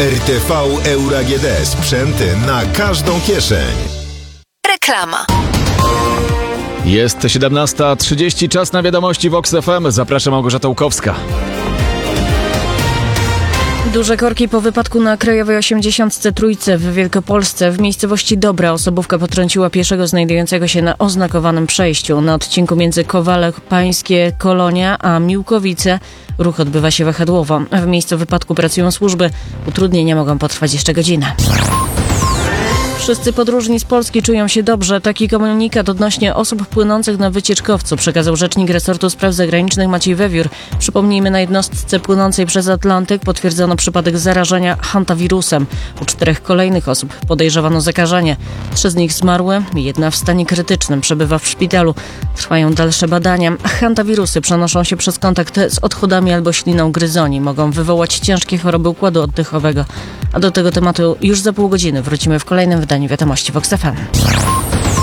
RTV Euro AGD. Sprzęty na każdą kieszeń. Reklama. Jest 17:30, czas na wiadomości Vox FM. Zapraszam, Małgorzata Łukowska. Duże korki po wypadku na Krajowej 83 w Wielkopolsce. W miejscowości Dobra osobówka potrąciła pieszego znajdującego się na oznakowanym przejściu. Na odcinku między Kowale Pańskie, Kolonia a Miłkowice ruch odbywa się wahadłowo. W miejscu wypadku pracują służby. Utrudnienia mogą potrwać jeszcze godzinę. Wszyscy podróżni z Polski czują się dobrze. Taki komunikat odnośnie osób płynących na wycieczkowcu przekazał rzecznik resortu spraw zagranicznych Maciej Wewiór. Przypomnijmy, na jednostce płynącej przez Atlantyk potwierdzono przypadek zarażenia hantawirusem. U 4 kolejnych osób podejrzewano zakażenie. 3 z nich zmarły, 1 w stanie krytycznym przebywa w szpitalu. Trwają dalsze badania. Hantawirusy przenoszą się przez kontakt z odchodami albo śliną gryzoni. Mogą wywołać ciężkie choroby układu oddechowego. A do tego tematu już za pół godziny wrócimy w kolejnym wydaniu Wiadomości Vox FM.